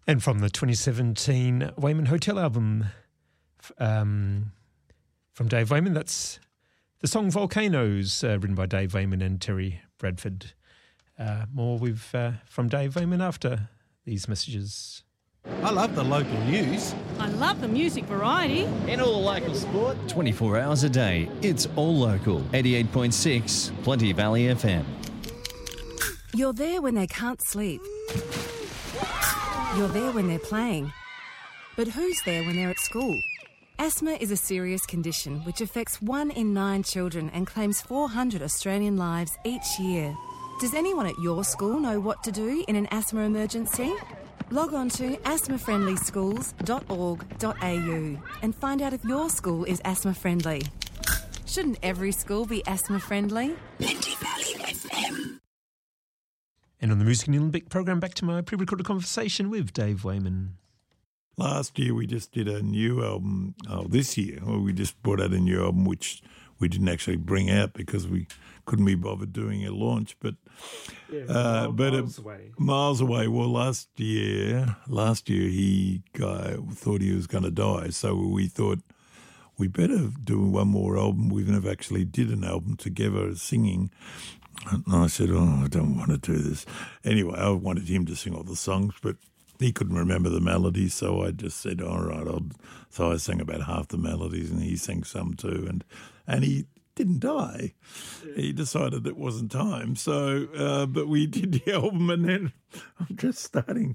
And from the 2017 Wayman Hotel album from Dave Wayman, that's the song Volcanoes, written by Dave Wayman and Terry Bradford. More from Dave Wayman after these messages. I love the local news. I love the music variety. And all the local sport. 24 hours a day, it's all local. 88.6 Plenty Valley FM. You're there when they can't sleep. You're there when they're playing. But who's there when they're at school? Asthma is a serious condition which affects 1 in 9 children and claims 400 Australian lives each year. Does anyone at your school know what to do in an asthma emergency? Log on to asthmafriendlyschools.org.au and find out if your school is asthma friendly. Shouldn't every school be asthma friendly? Plenty Valley FM. And on the Music in the Olympic program, back to my pre-recorded conversation with Dave Wayman. Last year we just did a new album. This year we just brought out a new album which we didn't actually bring out because we couldn't be bothered doing a launch. But miles away. Miles away. Well, last year he thought he was going to die, so we thought we better do one more album. We've never actually did an album together singing. And I said, I don't want to do this. Anyway, I wanted him to sing all the songs, but he couldn't remember the melodies, so I just said, all right. So I sang about half the melodies and he sang some too. And he didn't die. He decided it wasn't time. So, but we did the album and then I'm just starting.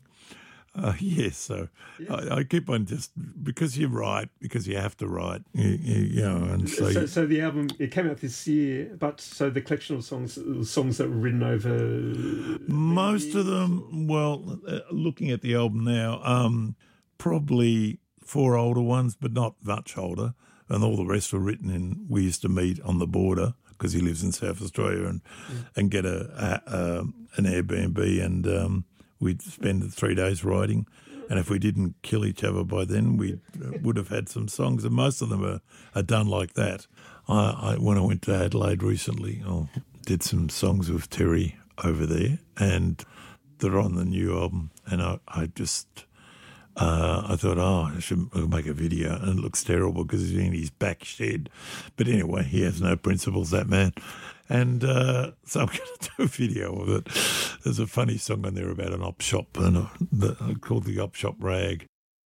So I keep on just, because you're right, because you have to write, and So the album, it came out this year, but so the collection of songs that were written over... Most of them, looking at the album now, probably 4 older ones, but not much older, and all the rest were written in, we used to meet on the border, because he lives in South Australia, and get an Airbnb, and we'd spend 3 days writing, and if we didn't kill each other by then, we would have had some songs, and most of them are done like that. When I went to Adelaide recently, I did some songs with Terry over there, and they're on the new album, and I thought, I should make a video, and it looks terrible because he's in his back shed. But anyway, he has no principles, that man. And so I'm going to do a video of it. There's a funny song on there about an op shop called the Op Shop Rag.